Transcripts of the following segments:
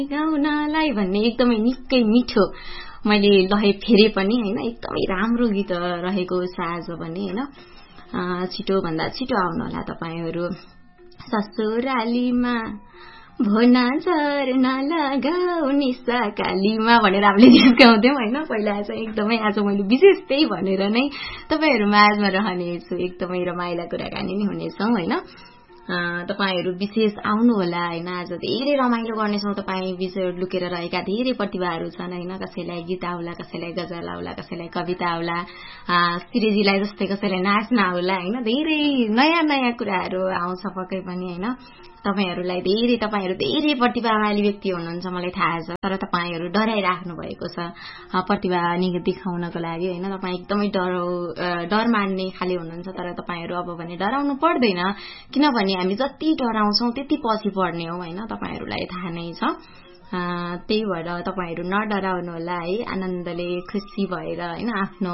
गाउनलाई भन्ने एकदमै निकै मिठो मैले लहे फेरे पनि हैन एकदमै राम्रो गीत रहेको छ आज भने हैन छिटो भन्दा छिटो आउनु होला तपाईहरु ससुरालीमा भोना झर्न लगाउने सकालीमा भनेर हामीले गीत गाउँथ्यौं हैन पहिला चाहिँ एकदमै आज मैले विशेष त्यही भनेर नै तपाईहरु माझमा रहनेछु एकदमै रमाइला कुराकानी नै हुनेछौं हैन तपाईहरु विशेष आउनु होला हैन आज धेरै रमाइलो गर्नेछौं तपाई विषयहरु लुकेर रहेका धेरै प्रतिभाहरु छन् हैन कसैलाई गीत आउला कसैलाई गजल आउला कसैलाई कविता आउला सिरेजीलाई जस्तै कसैलाई नाच्न आउला हैन धेरै नयाँ नयाँ कुराहरु आउँछ पक्कै पनि हैन तपाईहरु धेरै प्रतिभाशाली व्यक्ति हुनुहुन्छ मलाई थाहा छ तर तपाईहरु डराइराख्नु भएको छ प्रतिभा देखाउनको लागि हैन तपाई एकदमै डर मान्ने खाली हुनुहुन्छ तर तपाईहरु अब भने डराउनु पर्दैन किनभने हामी जति डराउँछौं त्यति पछि पर्ने हो हैन तपाईहरुलाई थाहा नै छ त्यही भएर तपाईहरु नडराउनु होला है आनन्दले खुशी भएर हैन आफ्नो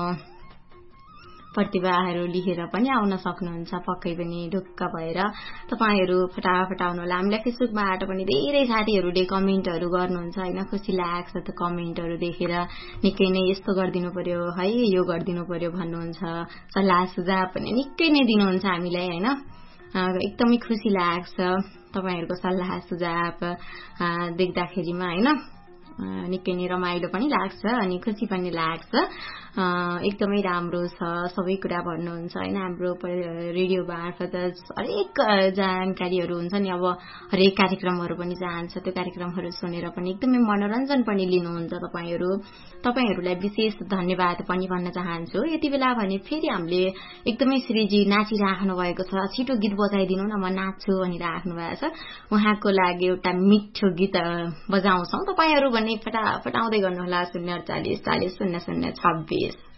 प्रतिभाहरु लिएर पनि आउन सक्नुहुन्छ पक्कै पनि ढुक्क भएर तपाईहरु फटाफट आउनु होला हामीलाई फेसबुकबाट पनि धेरै साथीहरुले कमेन्टहरु गर्नुहुन्छ हैन खुसी लाग्छ त्यो कमेन्टहरु देखेर निकै नै यस्तो गर्दिनु पर्यो है यो गर्दिनु पर्यो भन्नुहुन्छ सल्लाह सुझाव पनि निकै नै दिनुहुन्छ हामीलाई हैन एकदमै खुसी लाग्छ तपाईहरुको सल्लाह सुझाव देख्दाखेरिमा हैन निकै नै रमाइलो पनि लाग्छ अनि खुसी पनि लाग्छ एकदमै राम्रो छ सबै कुरा भन्नुहुन्छ हैन हाम्रो रेडियो मार्फत हरेक जानकारीहरु हुन्छ नि अब हरेक कार्यक्रमहरु पनि जान्छ त्यो कार्यक्रमहरु सुनेर पनि एकदमै मनोरञ्जन पनि लिनुहुन्छ तपाईहरुलाई विशेष धन्यवाद पनि भन्न चाहन्छु यति बेला भने फेरि हामीले एकदमै श्रीजी नाचिराख्नु भएको छ छिटो गीत बजाइदिनु न म नाच्छु भनि राख्नु भएको छ उहाँको लागि एउटा मिठो गीत बजाउँछौं तपाईहरु भने फटाफट आउँदै गर्नु होला 048 40 00 26